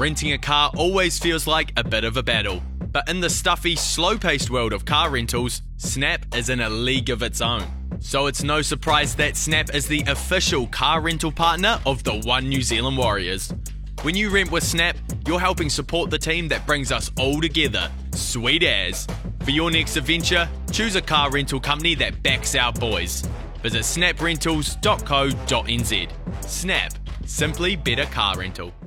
Renting a car always feels like a bit of a battle, but in the stuffy, slow-paced world of car rentals, Snap is in a league of its own. So it's no surprise that Snap is the official car rental partner of the One New Zealand Warriors. When you rent with Snap, you're helping support the team that brings us all together. Sweet as. For your next adventure, choose a car rental company that backs our boys. Visit snaprentals.co.nz. Snap. Simply better car rental.